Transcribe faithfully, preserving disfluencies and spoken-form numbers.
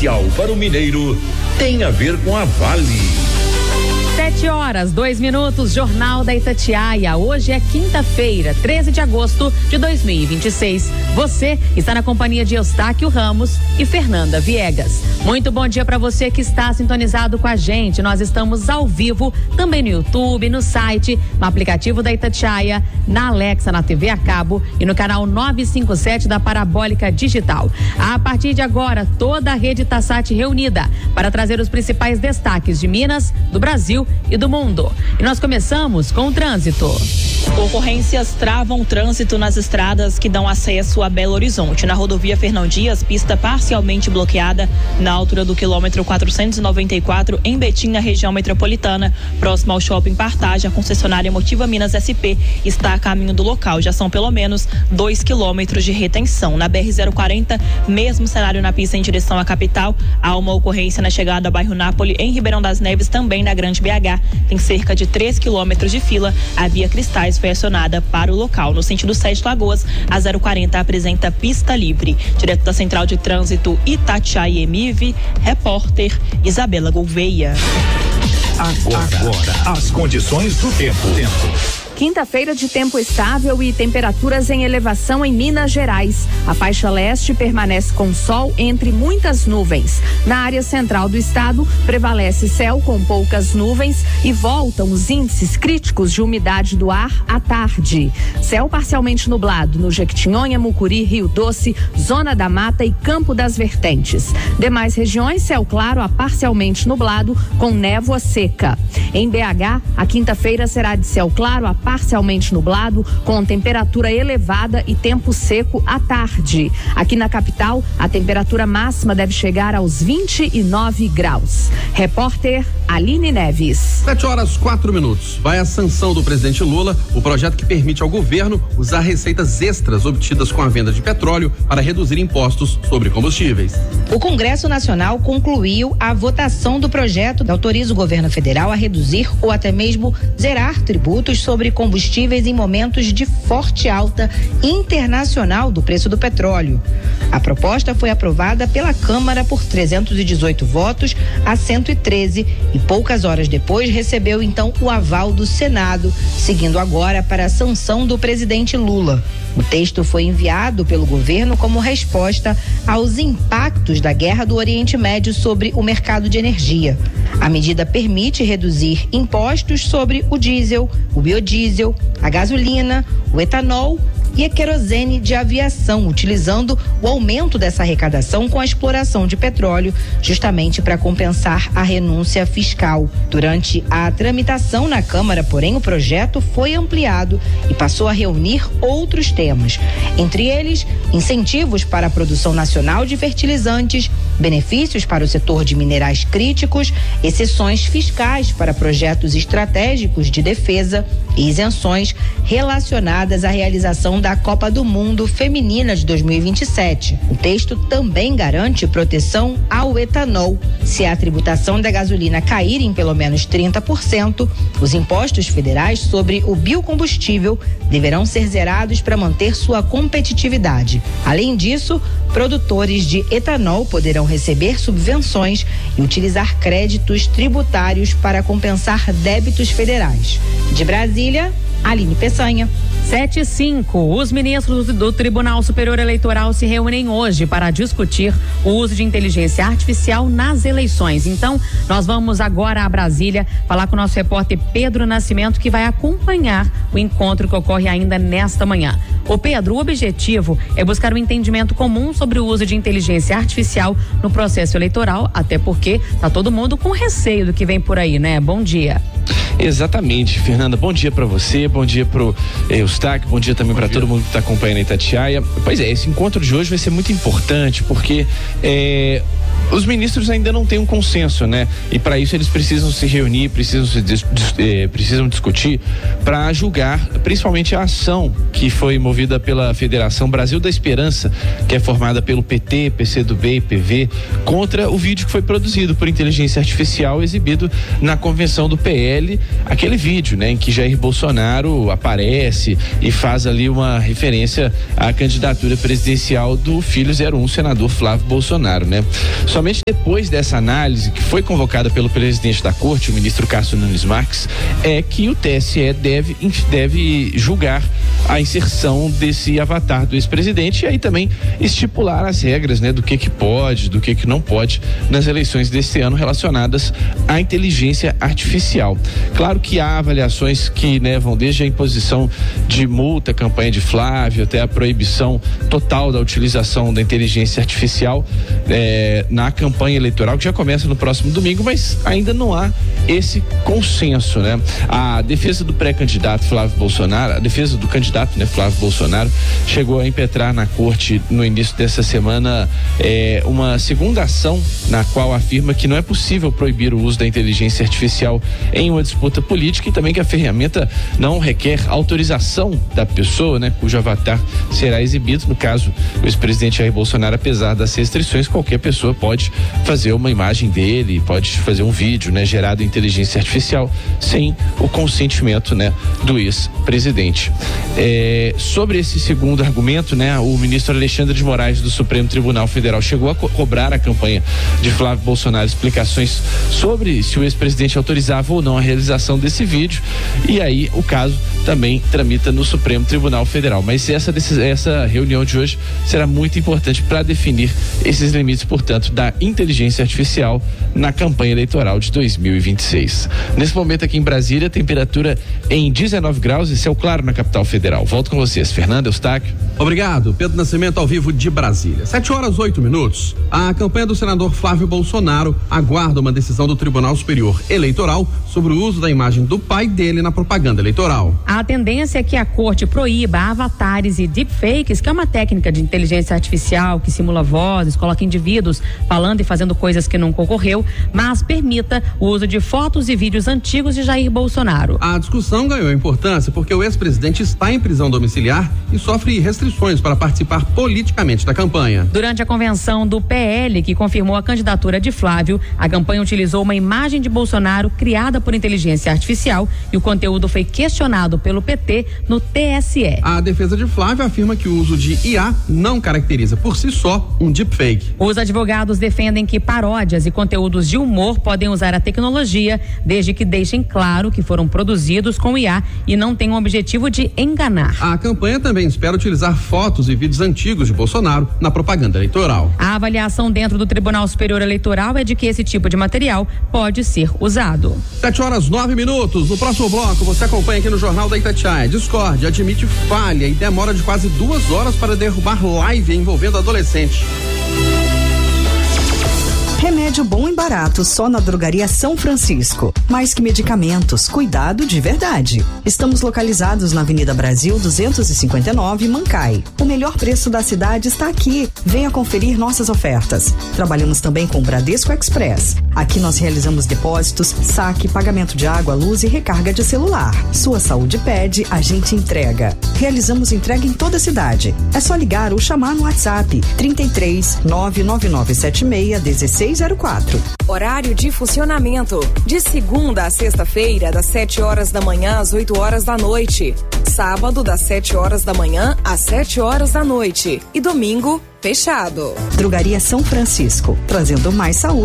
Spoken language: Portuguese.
especial para o mineiro tem a ver com a Vale. Sete horas, dois minutos, Jornal da Itatiaia. Hoje é quinta-feira, treze de agosto de dois mil e vinte e seis. Você está na companhia de Eustáquio Ramos e Fernanda Viegas. Muito bom dia para você que está sintonizado com a gente. Nós estamos ao vivo também no YouTube, no site, no aplicativo da Itatiaia, na Alexa, na T V a cabo e no canal novecentos e cinquenta e sete da Parabólica Digital. A partir de agora, toda a rede Tassat reunida para trazer os principais destaques de Minas, do Brasil e do mundo. E nós começamos com o trânsito. Ocorrências travam o trânsito nas estradas que dão acesso a Belo Horizonte. Na rodovia Fernão Dias, pista parcialmente bloqueada na altura do quilômetro quatrocentos e noventa e quatro em Betim, na região metropolitana, próximo ao Shopping Partage. A concessionária Motiva Minas S P está a caminho do local. Já são pelo menos dois quilômetros de retenção. Na B R zero quarenta, mesmo cenário na pista em direção à capital. Há uma ocorrência na chegada ao bairro Nápoles, em Ribeirão das Neves, também na Grande B H. Tem cerca de três quilômetros de fila. A via Cristais foi acionada para o local. No sentido Sete Lagoas, a zero quarenta apresenta pista livre. Direto da Central de Trânsito Itatiaia M I V, repórter Isabela Gouveia. Agora, Agora, as condições do tempo. tempo. Quinta-feira de tempo estável e temperaturas em elevação em Minas Gerais. A faixa leste permanece com sol entre muitas nuvens. Na área central do estado, prevalece céu com poucas nuvens e voltam os índices críticos de umidade do ar à tarde. Céu parcialmente nublado no Jequitinhonha, Mucuri, Rio Doce, Zona da Mata e Campo das Vertentes. Demais regiões, céu claro a parcialmente nublado com névoa seca. Em B H, a quinta-feira será de céu claro a parcialmente nublado, com temperatura elevada e tempo seco à tarde. Aqui na capital, a temperatura máxima deve chegar aos vinte e nove graus. Repórter Aline Neves. Sete horas, quatro minutos. Vai a sanção do presidente Lula, o projeto que permite ao governo usar receitas extras obtidas com a venda de petróleo para reduzir impostos sobre combustíveis. O Congresso Nacional concluiu a votação do projeto que autoriza o governo federal a reduzir ou até mesmo zerar tributos sobre combustíveis em momentos de forte alta internacional do preço do petróleo. A proposta foi aprovada pela Câmara por trezentos e dezoito votos a cento e treze e poucas horas depois recebeu então o aval do Senado, seguindo agora para a sanção do presidente Lula. O texto foi enviado pelo governo como resposta aos impactos da guerra do Oriente Médio sobre o mercado de energia. A medida permite reduzir impostos sobre o diesel, o biodiesel, a gasolina, o etanol e a querosene de aviação, utilizando o aumento dessa arrecadação com a exploração de petróleo, justamente para compensar a renúncia fiscal. Durante a tramitação na Câmara, porém, o projeto foi ampliado e passou a reunir outros temas, entre eles incentivos para a produção nacional de fertilizantes, benefícios para o setor de minerais críticos, exceções fiscais para projetos estratégicos de defesa e isenções relacionadas à realização da Copa do Mundo Feminina de dois mil e vinte e sete. O texto também garante proteção ao etanol. Se a tributação da gasolina cair em pelo menos trinta por cento, os impostos federais sobre o biocombustível deverão ser zerados para manter sua competitividade. Além disso, produtores de etanol poderão receber subvenções e utilizar créditos tributários para compensar débitos federais. De Brasília, Aline Peçanha. Sete e cinco. Os ministros do Tribunal Superior Eleitoral se reúnem hoje para discutir o uso de inteligência artificial nas eleições. Então, nós vamos agora a Brasília falar com o nosso repórter Pedro Nascimento, que vai acompanhar o encontro que ocorre ainda nesta manhã. Ô Pedro, o objetivo é buscar um entendimento comum sobre o uso de inteligência artificial no processo eleitoral, até porque tá todo mundo com receio do que vem por aí, né? Bom dia. Exatamente, Fernanda, bom dia para você, bom dia pro Eustáquio, bom dia também para todo mundo que está acompanhando a Itatiaia. Pois é, esse encontro de hoje vai ser muito importante porque é, os ministros ainda não têm um consenso, né? E para isso eles precisam se reunir, precisam se dis, eh, precisam discutir para julgar principalmente a ação que foi movida pela Federação Brasil da Esperança, que é formada pelo P T, P C do B e P V, contra o vídeo que foi produzido por inteligência artificial exibido na convenção do P L, aquele vídeo, né, em que Jair Bolsonaro aparece e faz ali uma referência à candidatura presidencial do filho zero um, senador Flávio Bolsonaro, né? Somente Somente depois dessa análise, que foi convocada pelo presidente da corte, o ministro Cássio Nunes Marques, é que o T S E deve, deve julgar a inserção desse avatar do ex-presidente e aí também estipular as regras, né, do que que pode, do que que não pode nas eleições desse ano relacionadas à inteligência artificial. Claro que há avaliações que, né, vão desde a imposição de multa, campanha de Flávio, até a proibição total da utilização da inteligência artificial eh, na campanha eleitoral, que já começa no próximo domingo, mas ainda não há esse consenso, né? A defesa do pré-candidato Flávio Bolsonaro, a defesa do candidato, né, Flávio Bolsonaro, chegou a impetrar na corte no início dessa semana eh, uma segunda ação na qual afirma que não é possível proibir o uso da inteligência artificial em uma disputa política e também que a ferramenta não requer autorização da pessoa, né, cujo avatar será exibido. No caso, o ex-presidente Jair Bolsonaro, apesar das restrições, qualquer pessoa pode fazer uma imagem dele, pode fazer um vídeo, né, gerado em inteligência artificial sem o consentimento, né, do ex-presidente. É, sobre esse segundo argumento, né, o ministro Alexandre de Moraes do Supremo Tribunal Federal chegou a co- cobrar a campanha de Flávio Bolsonaro explicações sobre se o ex-presidente autorizava ou não a realização desse vídeo, e aí o caso também tramita no Supremo Tribunal Federal. Mas essa, essa reunião de hoje será muito importante para definir esses limites, portanto, da inteligência artificial na campanha eleitoral de dois mil e vinte e seis. Nesse momento aqui em Brasília, temperatura em dezenove graus e céu claro na capital federal. Volto com vocês, Fernando, Eustáquio. Obrigado, Pedro Nascimento, ao vivo de Brasília. Sete horas, oito minutos. A campanha do senador Flávio Bolsonaro aguarda uma decisão do Tribunal Superior Eleitoral sobre o uso da imagem do pai dele na propaganda eleitoral. A tendência é que a corte proíba avatares e deepfakes, que é uma técnica de inteligência artificial que simula vozes, coloca indivíduos falando e fazendo coisas que nunca ocorreu, mas permita o uso de fotos e vídeos antigos de Jair Bolsonaro. A discussão ganhou importância porque o ex-presidente está em prisão domiciliar e sofre restrições para participar politicamente da campanha. Durante a convenção do P L, que confirmou a candidatura de Flávio, a campanha utilizou uma imagem de Bolsonaro criada por inteligência artificial e o conteúdo foi questionado pelo P T no T S E. A defesa de Flávio afirma que o uso de I A não caracteriza por si só um deepfake. Os advogados defendem que paródias e conteúdos de humor podem usar a tecnologia, desde que deixem claro que foram produzidos com I A e não tenham o objetivo de enganar. A campanha também espera utilizar fotos e vídeos antigos de Bolsonaro na propaganda eleitoral. A avaliação dentro do Tribunal Superior Eleitoral é de que esse tipo de material pode ser usado. Sete horas, nove minutos. No próximo bloco, você acompanha aqui no Jornal da Itatiaia. Discord admite falha e demora de quase duas horas para derrubar live envolvendo adolescente. Remédio bom e barato só na Drogaria São Francisco. Mais que medicamentos, cuidado de verdade. Estamos localizados na Avenida Brasil duzentos e cinquenta e nove, Mancai. O melhor preço da cidade está aqui. Venha conferir nossas ofertas. Trabalhamos também com o Bradesco Express. Aqui nós realizamos depósitos, saque, pagamento de água, luz e recarga de celular. Sua saúde pede, a gente entrega. Realizamos entrega em toda a cidade. É só ligar ou chamar no WhatsApp trinta e três, nove nove nove sete seis, dezesseis zero quatro. Horário de funcionamento: de segunda a sexta-feira, das sete horas da manhã às oito horas da noite. Sábado, das sete horas da manhã às sete horas da noite. E domingo, fechado. Drogaria São Francisco, trazendo mais saúde